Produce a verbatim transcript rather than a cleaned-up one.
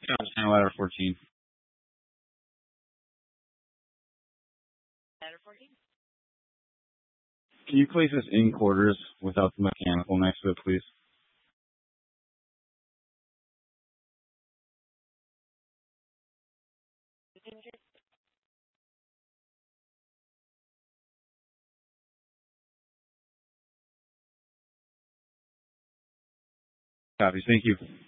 Yeah, I'll just handle ladder fourteen. Can you place this in quarters without the mechanical next to it, please? Copy. Thank you.